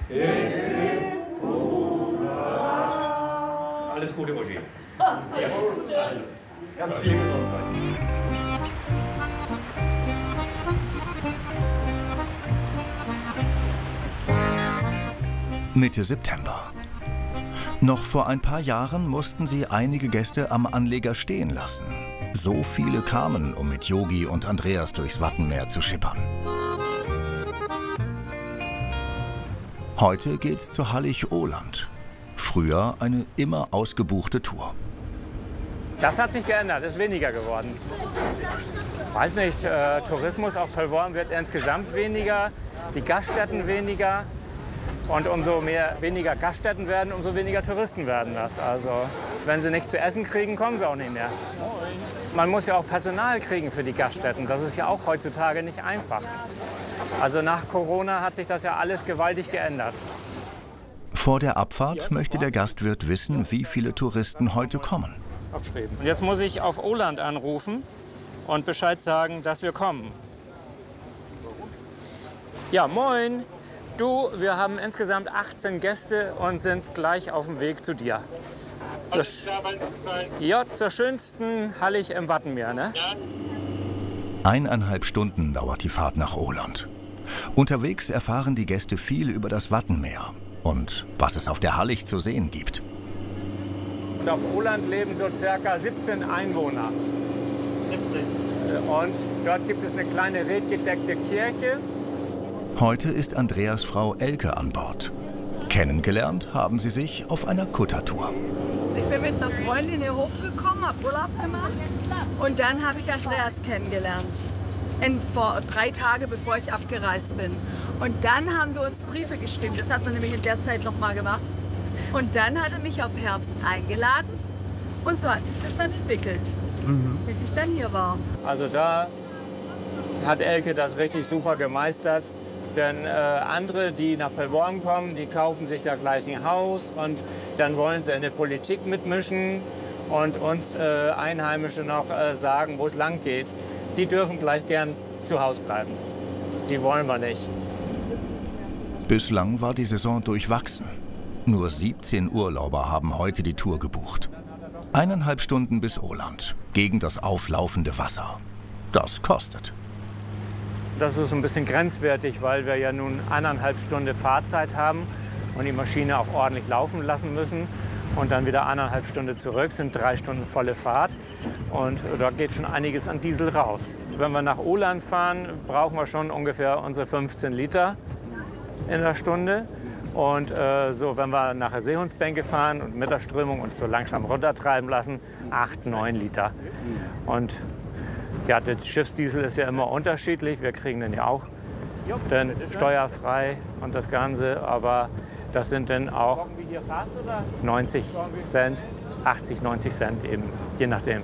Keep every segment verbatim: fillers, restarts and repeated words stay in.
Alles Gute, Uschi. Ja, ganz viel Gesundheit. Mitte September. Noch vor ein paar Jahren mussten sie einige Gäste am Anleger stehen lassen. So viele kamen, um mit Yogi und Andreas durchs Wattenmeer zu schippern. Heute geht's zu Hallig-Ohland. Früher eine immer ausgebuchte Tour. Das hat sich geändert, ist weniger geworden. Weiß nicht, äh, Tourismus auf Pellworm wird insgesamt weniger, die Gaststätten weniger. Und umso mehr, weniger Gaststätten werden, umso weniger Touristen werden das. Also wenn sie nichts zu essen kriegen, kommen sie auch nicht mehr. Man muss ja auch Personal kriegen für die Gaststätten. Das ist ja auch heutzutage nicht einfach. Also nach Corona hat sich das ja alles gewaltig geändert. Vor der Abfahrt möchte der Gastwirt wissen, wie viele Touristen heute kommen. Und jetzt muss ich auf Ohland anrufen und Bescheid sagen, dass wir kommen. Ja, moin. Du, wir haben insgesamt achtzehn Gäste und sind gleich auf dem Weg zu dir. Zur, ja, zur schönsten Hallig im Wattenmeer, ne? Eineinhalb Stunden dauert die Fahrt nach Ohland. Unterwegs erfahren die Gäste viel über das Wattenmeer und was es auf der Hallig zu sehen gibt. Und auf Ohland leben so circa siebzehn Einwohner. siebzehn. Und dort gibt es eine kleine redgedeckte Kirche. Heute ist Andreas Frau Elke an Bord. Kennengelernt haben sie sich auf einer Kuttertour. Ich bin mit einer Freundin hier hochgekommen, habe Urlaub gemacht und dann habe ich Andreas kennengelernt. In, vor drei Tage, bevor ich abgereist bin. Und dann haben wir uns Briefe geschrieben, das hat man nämlich in der Zeit noch mal gemacht. Und dann hat er mich auf Herbst eingeladen und so hat sich das dann entwickelt, mhm. bis ich dann hier war. Also da hat Elke das richtig super gemeistert. Denn äh, andere, die nach Pellworm kommen, die kaufen sich da gleich ein Haus und dann wollen sie in der Politik mitmischen und uns äh, Einheimische noch äh, sagen, wo es lang geht. Die dürfen gleich gern zu Hause bleiben. Die wollen wir nicht. Bislang war die Saison durchwachsen. Nur siebzehn Urlauber haben heute die Tour gebucht. Eineinhalb Stunden bis Ohland, gegen das auflaufende Wasser. Das kostet. Das ist ein bisschen grenzwertig, weil wir ja nun eineinhalb Stunden Fahrzeit haben und die Maschine auch ordentlich laufen lassen müssen. Und dann wieder eineinhalb Stunden zurück, sind drei Stunden volle Fahrt. Und dort geht schon einiges an Diesel raus. Wenn wir nach Ohland fahren, brauchen wir schon ungefähr unsere fünfzehn Liter in der Stunde. Und äh, so, wenn wir nach der Seehundsbänke fahren und mit der Strömung uns so langsam runtertreiben lassen, acht, neun Liter. Und ja, der Schiffsdiesel ist ja immer unterschiedlich. Wir kriegen den ja auch dann steuerfrei und das Ganze. Aber das sind dann auch neunzig Cent, achtzig, neunzig Cent eben, je nachdem.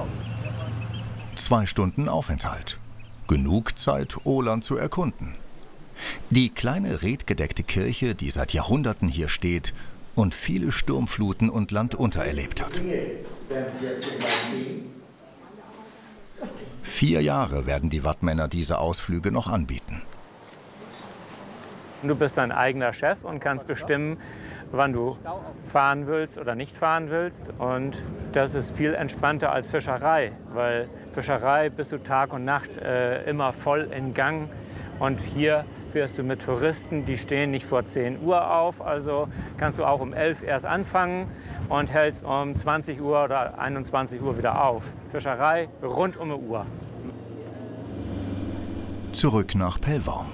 Zwei Stunden Aufenthalt. Genug Zeit, Ohland zu erkunden. Die kleine redgedeckte Kirche, die seit Jahrhunderten hier steht und viele Sturmfluten und Landunter erlebt hat. Vier Jahre werden die Wattmänner diese Ausflüge noch anbieten. Du bist dein eigener Chef und kannst bestimmen, wann du fahren willst oder nicht fahren willst. Und das ist viel entspannter als Fischerei, weil Fischerei bist du Tag und Nacht äh, immer voll in Gang. Und hier fährst du mit Touristen, die stehen nicht vor zehn Uhr auf. Also kannst du auch um elf erst anfangen und hältst um zwanzig Uhr oder einundzwanzig Uhr wieder auf. Fischerei rund um die Uhr. Zurück nach Pellworm.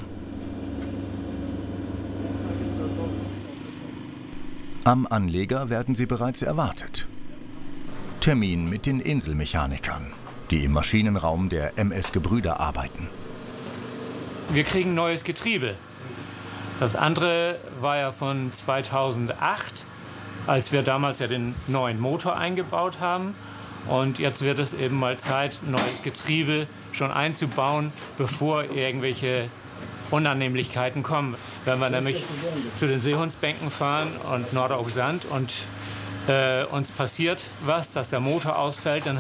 Am Anleger werden sie bereits erwartet. Termin mit den Inselmechanikern, die im Maschinenraum der M S Gebrüder arbeiten. Wir kriegen neues Getriebe. Das andere war ja von zweitausendacht, als wir damals ja den neuen Motor eingebaut haben. Und jetzt wird es eben mal Zeit, neues Getriebe schon einzubauen, bevor irgendwelche Unannehmlichkeiten kommen. Wenn wir nämlich zu den Seehundsbänken fahren und Nordauk Sand und äh, uns passiert was, dass der Motor ausfällt, dann